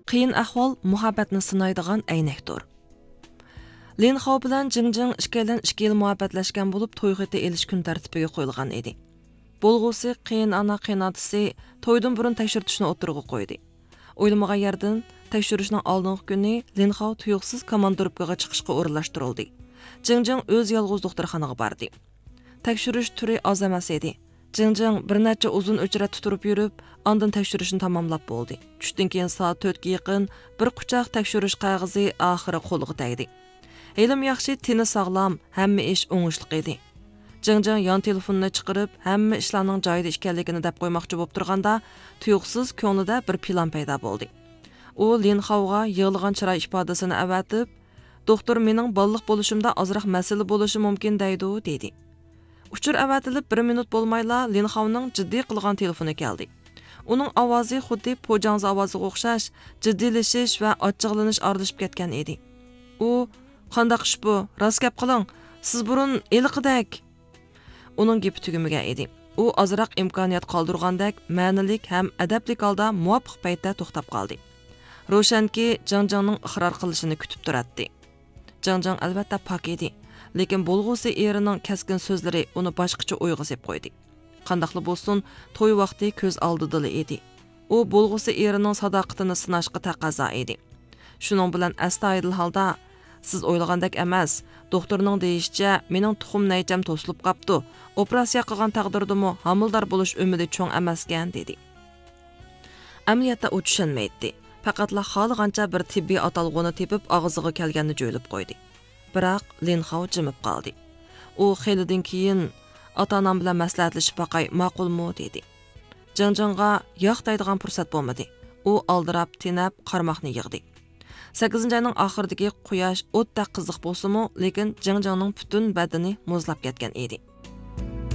qiyin ahvol muhabbatni sinaydigan aynakdir. Lin Hao bilan Jingjing ikkilan 2 yil muhabbatlashgan bo'lib, to'y xati elish kun tartibiga qo'yilgan edi. Bo'lg'usi qiyin ana qiyinatisi to'ydan burun tekshirtishni o'tirg'i qo'ydi. O'ylamagan yerdan tekshirishning oldingi kuni Lin Hao tuyuqsiz komandirubkaga chiqishga o'rinlashtirildi. Jingjing o'z yolg'iz doktorxonaga bordi. Tekshirish turi oz emas edi. Jingjing bir necha uzun o'chrat turib yurib, ondan tekshirishni tamomlab bo'ldi. Tushdan keyin soat 4 ga yaqin bir quchoq tekshirish qog'ozi oxiri qo'lga tegdi. Elim yaxshi, tini sog'lom, hamma ish o'ngishli edi. Jingjing yon telefonini chiqarib, hamma ishlarning joyida ekanligini deb qo'ymoqchi bo'lib turganda, tuyuqsiz ko'nglida bir plan paydo bo'ldi. U Lin Hao'ga yig'ilgan chiroy ifodasini avatib, "Doktor, mening bolliq bo'lishimda ozroq masala bo'lishi mumkin" deydi, dedi. Uchur avatilib 1 minut bo'lmayla Lin Hao'ning jiddiy qilgan telefoni keldi. Uning ovozi xuddi po'janz ovoziga o'xshash, jiddiylashish va ochiqlanish aralashib ketgan edi. U "Qandaq ish bu? Rost gap qiling. Siz burun eliqidak." Uning gapi tugamagan edi. U ozroq imkoniyat qoldirgandek, ma'nilik ham adablik holda muvofiq paytda to'xtab qoldi. Roshanki Jingjingning iqror qilishini kutib turardi. Jingjing albatta pok edi, lekin bo'lg'usi erining kaskin so'zlari uni boshqacha o'yga solib qo'ydi. Qandaqli bo'lsin, to'y vaqti ko'z oldida edi. U bo'lg'usi erining sadoqatini sinashga taqozo edi. Shuning bilan astoydil holda "Siz o'ylagandek emas. Doktorning deyishicha, mening tuxum naycham to'silib qapti. Operatsiya qilgan taqdirdimi homildor bo'lish umidi cho'ng emasgan" dedi. Amaliyotda u tushunmaydi. Faqatla xohlagancha bir tibbiy atalg'uni tepib og'ziga kelganini jo'ylab qo'ydi. Biroq Lin Hao jimib qoldi. U xelidan keyin ota-onam bilan maslahatlashib baqay, ma'qulmi dedi. Jingjingga yo'q deydigan fursat bo'lmadi. U aldirab, tinab, qarmoqni yig'di. 8-oyning oxiridagi quyosh o'tda qiziq bo'lsa-mu, lekin Jingjingning butun badani muzlab ketgan edi.